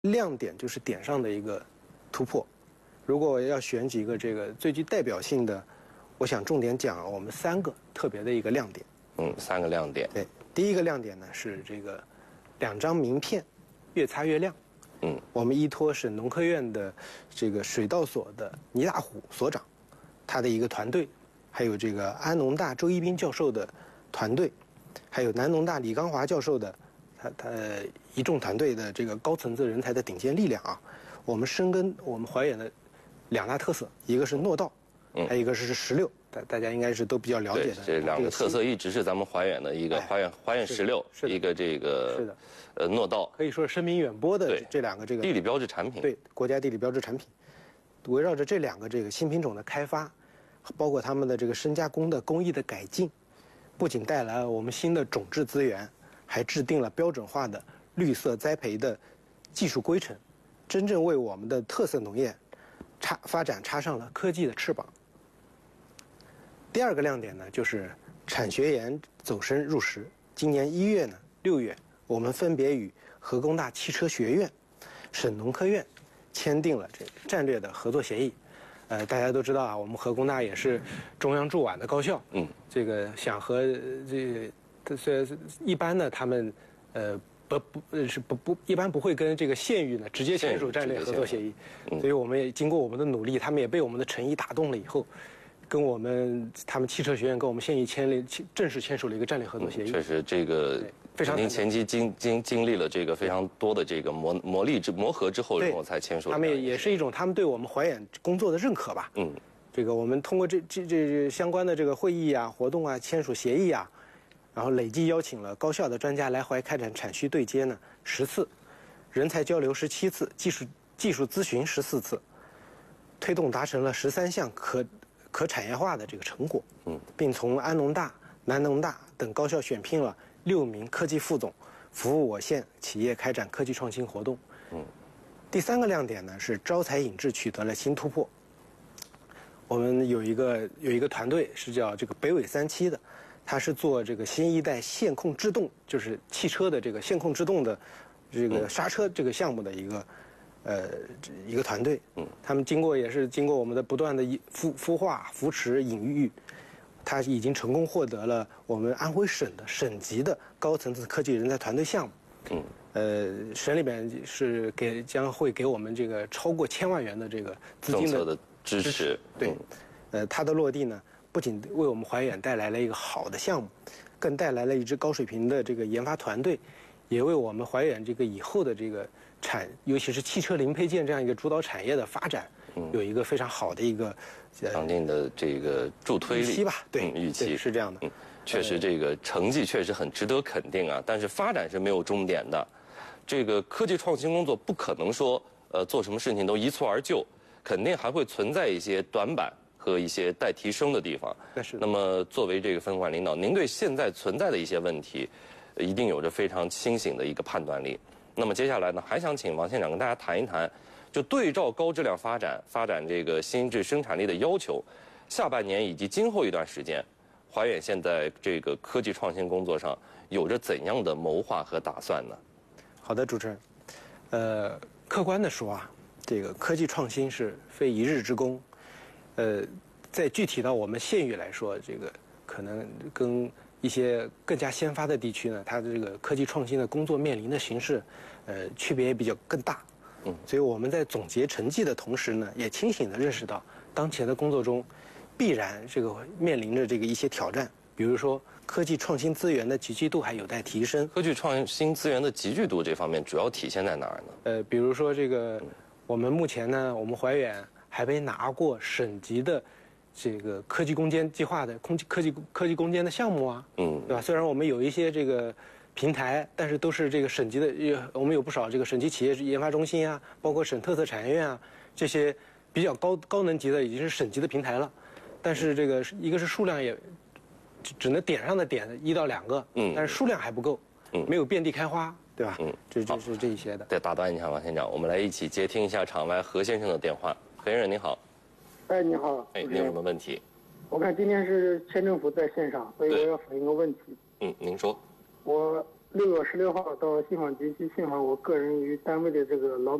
亮点就是点上的一个突破。如果要选几个这个最具代表性的，我想重点讲我们3个特别的一个亮点。 3个亮点。 对，第一个亮点呢是这个2张名片，越擦越亮。我们依托省农科院的这个水稻所的倪大虎所长，他的一个团队，还有这个安农大周一斌教授的团队，还有南农大李刚华教授的他一众团队的这个高层次人才的顶尖力量啊，我们深耕我们怀远的2大特色，一个是糯稻，还有一个是石榴，大家应该是都比较了解的。 这2个特色一直是咱们怀远的一个怀远石榴，一个这个是的糯稻， 可以说声名远播的这2个这个地理标志产品。 对，国家地理标志产品，围绕着这2个这个新品种的开发，包括他们的这个深加工的工艺的改进，不仅带来了我们新的种质资源，还制定了标准化的绿色栽培的技术规程，真正为我们的特色农业发展插上了科技的翅膀。第2个亮点呢，就是产学研走深入实。今年1月呢、6月，我们分别与河工大汽车学院、省农科院签订了这个战略的合作协议。大家都知道啊，我们河工大也是中央驻皖的高校。这个想和一般呢，他们一般不会跟这个县域呢直接签署战略合作协议。所以我们也经过我们的努力，他们也被我们的诚意打动了以后，跟他们汽车学院跟我们县域正式签署了一个战略合作协议。 确实，这个肯定前期经历了这个非常多的这个磨合之后，然后才签署。 他们也是一种他们对我们怀远工作的认可吧。这个我们通过这相关的这个会议啊、活动啊、签署协议啊，然后累计邀请了高校的专家来怀开展产需对接呢10次，人才交流17次，技术咨询14次，推动达成了13项可产业化的这个成果。并从安农大、南农大等高校选聘了6名科技副总，服务我县企业开展科技创新活动。第3个亮点呢是招才引智取得了新突破。我们有一个团队是叫这个北纬37的，它是做这个新一代线控制动，就是汽车的这个线控制动的这个刹车这个项目的一个团队。他们也是经过我们的不断的孵化、扶持、引育，他已经成功获得了我们安徽省的省级的高层次科技人才团队项目。省里边将会给我们这个超过1000万元的这个资金的支持。 对，它的落地呢，不仅为我们怀远带来了一个好的项目，更带来了一支高水平的这个研发团队，也为我们怀远这个以后的这个尤其是汽车零配件这样一个主导产业的发展，有一个非常好的一个强劲的这个助推力预期吧。对， 预期是这样的。 确实，这个成绩确实很值得肯定啊。但是发展是没有终点的，这个科技创新工作不可能说做什么事情都一蹴而就，肯定还会存在一些短板和一些待提升的地方。那么作为这个分管领导，您对现在存在的一些问题，一定有着非常清醒的一个判断力。那么接下来呢，还想请王县长跟大家谈一谈，就对照高质量发展这个新质生产力的要求，下半年以及今后一段时间，怀远现在这个科技创新工作上有着怎样的谋划和打算呢？ 好的，主持人，客观的说啊，这个科技创新是非一日之功。在具体到我们县域来说，这个可能跟一些更加先发的地区呢，它的这个科技创新的工作面临的形势，区别也比较更大。所以我们在总结成绩的同时呢，也清醒地认识到，当前的工作中，必然这个面临着这个一些挑战，比如说科技创新资源的集聚度还有待提升。 科技创新资源的集聚度这方面主要体现在哪儿呢？比如说这个，我们目前呢，我们怀远还没拿过省级的这个科技攻坚计划的科技攻坚的项目啊，对吧？虽然我们有一些这个平台，但是都是这个省级的，我们有不少这个省级企业研发中心啊，包括省特色产业院啊，这些比较高能级的已经是省级的平台了，但是这个一个是数量也只能点上的点1到2个，但是数量还不够，没有遍地开花，对吧？这是这一些的。 再打断一下王县长，我们来一起接听一下场外何先生的电话。何先生您好。 哎，你好。 哎，您有什么问题？ 我看今天是县政府在线上，所以我要反映个问题。 您说。 我 6月16号到信访局去信访我个人与单位的这个劳